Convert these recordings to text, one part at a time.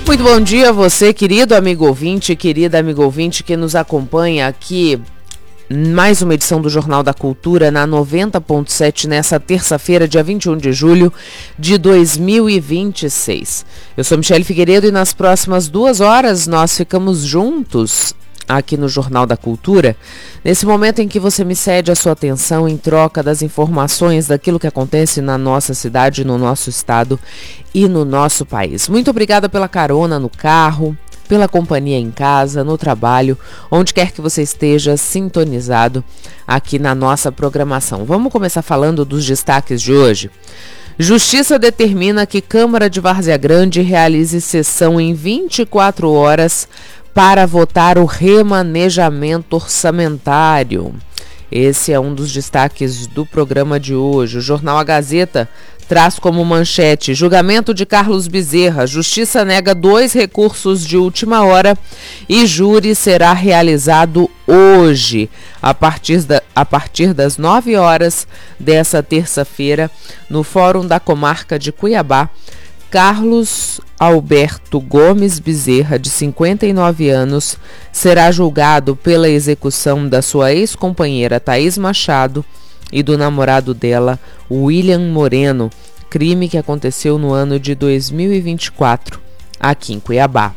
Muito bom dia a você, querido amigo ouvinte, querida amigo ouvinte que nos acompanha aqui. Mais uma edição do Jornal da Cultura na 90.7 nessa terça-feira, dia 21 de julho de 2026. Eu sou Michele Figueiredo e nas próximas 2 horas nós ficamos juntos aqui no Jornal da Cultura, nesse momento em que você me cede a sua atenção em troca das informações daquilo que acontece na nossa cidade, no nosso estado e no nosso país. Muito obrigada pela carona no carro, pela companhia em casa, no trabalho, onde quer que você esteja sintonizado aqui na nossa programação. Vamos começar falando dos destaques de hoje. Justiça determina que Câmara de Várzea Grande realize sessão em 24 horas para votar o remanejamento orçamentário. Esse é um dos destaques do programa de hoje. O jornal A Gazeta traz como manchete: julgamento de Carlos Bezerra. Justiça nega 2 recursos de última hora e júri será realizado hoje, a partir das 9 horas dessa terça-feira, no Fórum da Comarca de Cuiabá. Carlos Alberto Gomes Bezerra, de 59 anos, será julgado pela execução da sua ex-companheira Thaís Machado e do namorado dela, William Moreno, crime que aconteceu no ano de 2024, aqui em Cuiabá.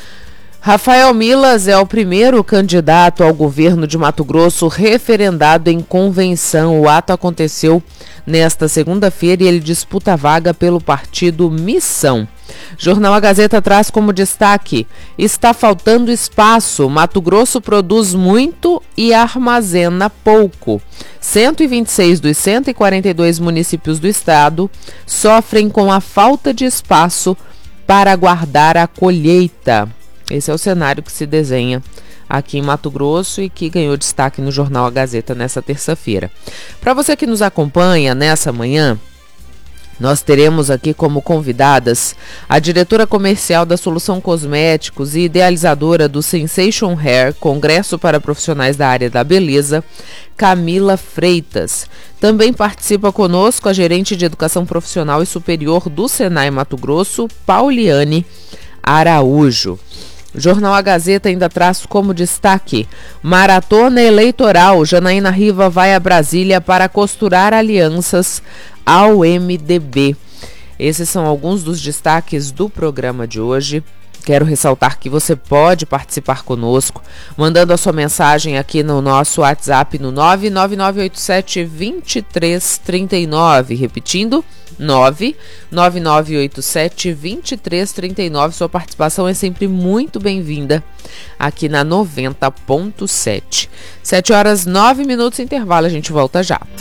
Rafael Milas é o primeiro candidato ao governo de Mato Grosso referendado em convenção. O ato aconteceu nesta segunda-feira e ele disputa a vaga pelo partido Missão. Jornal A Gazeta traz como destaque: está faltando espaço, Mato Grosso produz muito e armazena pouco. 126 dos 142 municípios do estado sofrem com a falta de espaço para guardar a colheita. Esse é o cenário que se desenha aqui em Mato Grosso e que ganhou destaque no Jornal A Gazeta nessa terça-feira. Para você que nos acompanha nessa manhã, nós teremos aqui como convidadas a diretora comercial da Solução Cosméticos e idealizadora do Sensation Hair, Congresso para Profissionais da Área da Beleza, Camila Freitas. Também participa conosco a gerente de Educação Profissional e Superior do Senai Mato Grosso, Pauliane Araújo. O Jornal A Gazeta ainda traz como destaque: maratona eleitoral. Janaína Riva vai a Brasília para costurar alianças ao MDB. Esses são alguns dos destaques do programa de hoje. Quero ressaltar que você pode participar conosco, mandando a sua mensagem aqui no nosso WhatsApp no 99987-2339. Repetindo, 99987-2339. Sua participação é sempre muito bem-vinda aqui na 90.7. 7 horas 9 minutos, intervalo, a gente volta já.